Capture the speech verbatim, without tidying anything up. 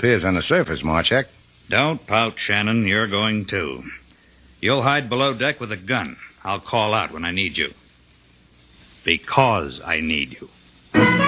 appears on the surface, Marchak. Don't pout, Shannon. You're going too. You'll hide below deck with a gun. I'll call out when I need you. Because I need you.